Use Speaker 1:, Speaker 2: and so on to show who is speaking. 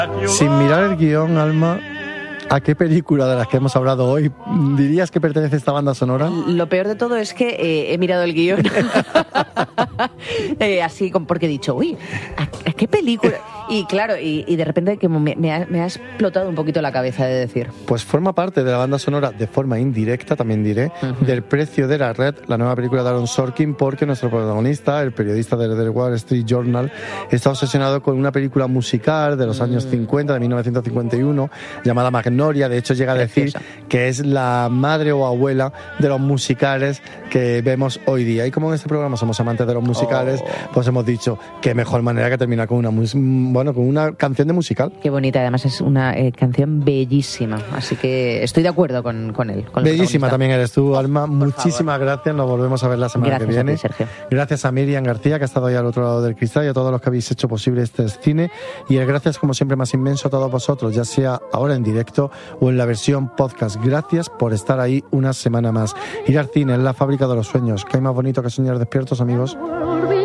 Speaker 1: Sin mirar el guión, Alma, ¿a qué película de las que hemos hablado hoy dirías que pertenece esta banda sonora?
Speaker 2: Lo peor de todo es que he mirado el guión así porque he dicho, uy, ¿a qué película? Y claro, y de repente que me ha explotado un poquito la cabeza de decir.
Speaker 1: Pues forma parte de la banda sonora, de forma indirecta también diré, del Precio de la Red, la nueva película de Aaron Sorkin, porque nuestro protagonista, el periodista del Wall Street Journal, está obsesionado con una película musical de los años 50, de 1951, llamada Magnolia. De hecho llega a decir que es la madre o abuela de los musicales que vemos hoy día. Y como en este programa somos amantes de los musicales, pues hemos dicho qué mejor manera que terminar con una canción de musical.
Speaker 2: Qué bonita, además es una canción bellísima, así que estoy de acuerdo con él. Con
Speaker 1: bellísima también eres tú, Alma. Muchísimas gracias, nos volvemos a ver la semana que viene.
Speaker 2: Gracias a ti, Sergio.
Speaker 1: Gracias a Miriam García, que ha estado ahí al otro lado del cristal, y a todos los que habéis hecho posible este cine. Y el gracias, como siempre, más inmenso a todos vosotros, ya sea ahora en directo o en la versión podcast. Gracias por estar ahí una semana más. Ir al cine es la fábrica de los sueños. ¿Qué hay más bonito que soñar despiertos, amigos?